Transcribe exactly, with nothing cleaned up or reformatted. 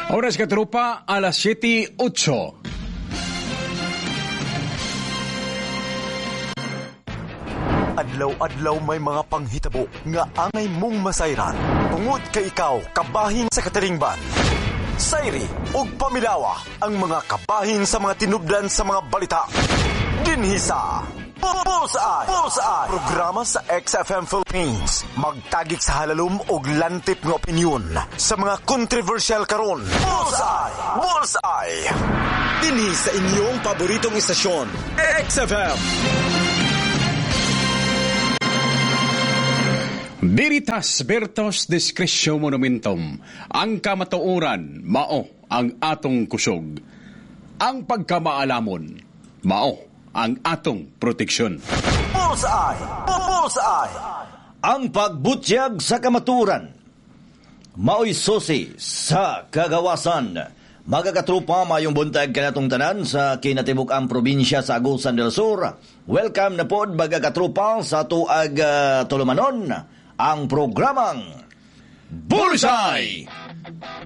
Oras katrupa, alas siyete otso. Adlaw-adlaw may mga panghitabo nga angay mong masayran. Tungod kay ikaw, kabahin sa kateringban. Sayri ug pamilawa ang mga kabahin sa mga tinubdan sa mga balita. Dinhi sa Bullseye, Bullseye, programa sa X F M Philippines. Magtagik sa halalum ug lantip nga opinyon sa mga controversial karon. Bullseye, Bullseye. Dinhi sa inyong paboritong istasyon, X F M. Veritas Vertus Discretio Monumentum. Ang kamatuoran, mao ang atong kusog. Ang pagkamaalamon, mao ang atong proteksyon. Bullseye! Bullseye! Ang pagbutyag sa kamaturan, mao'y susi sa kagawasan. Magakatrupa, mayong buntag kanatong tanan sa kinatibuk-ang probinsya sa Agusan del Sur. Welcome na pod, magakatrupa sa tuag uh, tulumanon, ang programang Bullseye!